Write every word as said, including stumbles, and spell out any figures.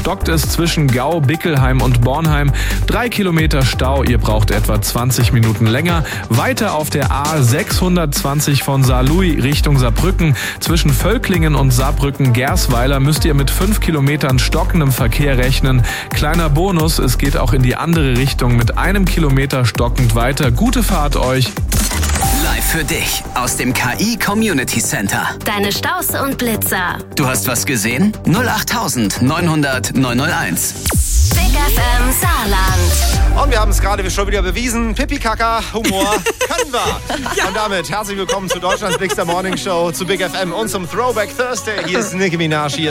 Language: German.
stockt es zwischen Gau, Bickelheim und Bornheim. Drei Kilometer Stau, ihr braucht etwa zwanzig Minuten länger. Weiter auf der A sechshundertzwanzig von Saarlouis Richtung Saarbrücken. Zwischen Völklingen und Saarbrücken-Gersweiler müsst ihr mit fünf Kilometern stockendem Verkehr rechnen. Kleiner Bonus, es geht auch in die andere Richtung mit einem Kilometer stockend weiter. Gute Fahrt euch. Live für dich aus dem K I Community Center. Deine Staus und Blitzer. Du hast was gesehen? null acht neunhundert neunhunderteins. Big F M Saarland. Und wir haben es gerade schon wieder bewiesen. Pipi-Kaka, Humor können wir. Ja. Und damit herzlich willkommen zu Deutschlands Bigster Morning Show, zu Big F M und zum Throwback Thursday. Hier ist Nicki Minaj hier.